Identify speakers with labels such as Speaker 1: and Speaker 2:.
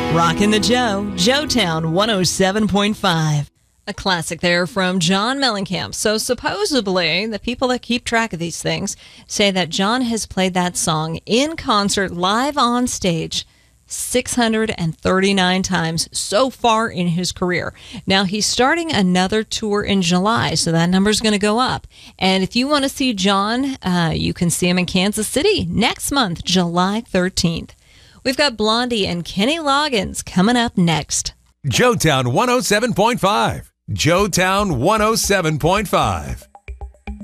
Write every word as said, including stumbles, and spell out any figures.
Speaker 1: Rockin' the Joe, Joetown one oh seven point five. A classic there from John Mellencamp. So supposedly, the people that keep track of these things say that John has played that song in concert live on stage six hundred thirty-nine times so far in his career. Now, he's starting another tour in July, so that number's going to go up. And if you want to see John, uh, you can see him in Kansas City next month, July thirteenth. We've got Blondie and Kenny Loggins coming up next.
Speaker 2: Joetown one oh seven point five. Joetown one oh seven point five.